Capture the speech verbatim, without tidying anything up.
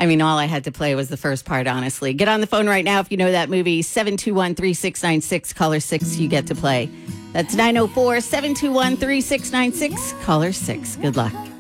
I mean, all I had to play was the first part, honestly. Get on the phone right now if you know that movie. seven two one, three six nine six, caller six, you get to play. That's nine oh four, seven two one, three six nine six, caller six. Good luck.